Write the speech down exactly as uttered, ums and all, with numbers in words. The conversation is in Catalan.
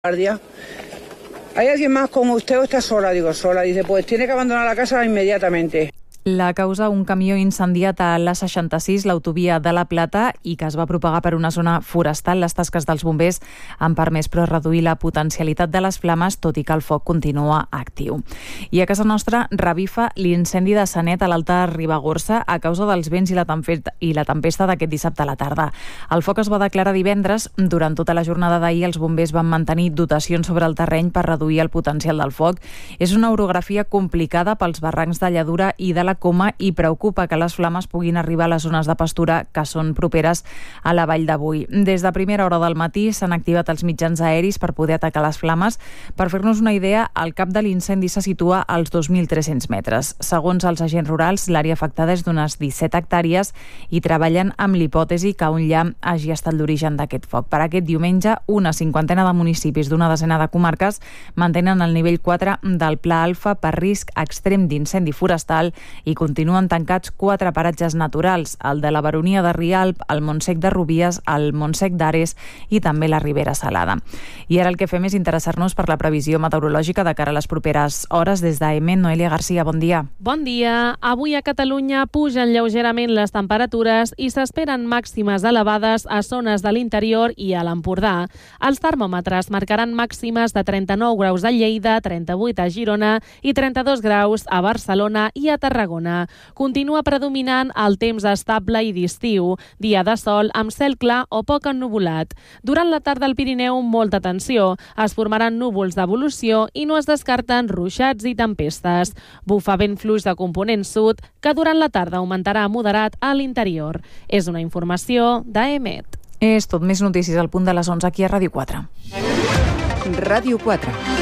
guardia. ¿Hay alguien más con usted o está sola? Digo, sola. Dice, pues tiene que abandonar la casa inmediatamente. La causa, un camió incendiat a l'A seixanta-sis, l'autovia de la Plata, i que es va propagar per una zona forestal. Les tasques dels bombers han permès però reduir la potencialitat de les flames, tot i que el foc continua actiu. I a casa nostra revifa l'incendi de Sanet a l'Alta Ribagorça a causa dels vents i la tempesta, i la tempesta d'aquest dissabte a la tarda. El foc es va declarar divendres. Durant tota la jornada d'ahir els bombers van mantenir dotacions sobre el terreny per reduir el potencial del foc. És una orografia complicada pels barrancs de Lladura i de la Coma i preocupa que les flames puguin arribar a les zones de pastura que són properes a la vall d'Avui. Des de primera hora del matí s'han activat els mitjans aeris per poder atacar les flames. Per fer-nos una idea, el cap de l'incendi se situa als dos mil tres-cents metres. Segons els agents rurals, l'àrea afectada és d'unes disset hectàrees i treballen amb l'hipòtesi que un llamp hagi estat l'origen d'aquest foc. Per aquest diumenge, una cinquantena de municipis d'una desena de comarques mantenen el nivell quatre del Pla Alfa per risc extrem d'incendi forestal i continuen tancats quatre paratges naturals, el de la Baronia de Rialp, el Montsec de Rubies, el Montsec d'Ares i també la Ribera Salada. I ara el que fem és interessar-nos per la previsió meteorològica de cara a les properes hores. Des d'A M, Noelia Garcia, bon dia. Bon dia. Avui a Catalunya pugen lleugerament les temperatures i s'esperen màximes elevades a zones de l'interior i a l'Empordà. Els termòmetres marcaran màximes de trenta-nou graus a Lleida, trenta-vuit a Girona i trenta-dos graus a Barcelona i a Tarragona. Continua predominant el temps estable i d'estiu, dia de sol amb cel clar o poc ennuvolat. Durant la tarda al Pirineu, molta atenció. Es formaran núvols d'evolució i no es descarten ruixats i tempestes. Bufa vent fluix de component sud, que durant la tarda augmentarà moderat a l'interior. És una informació d'A E M E T. És tot. Més notícies al punt de les onze aquí a Ràdio quatre. Ràdio quatre.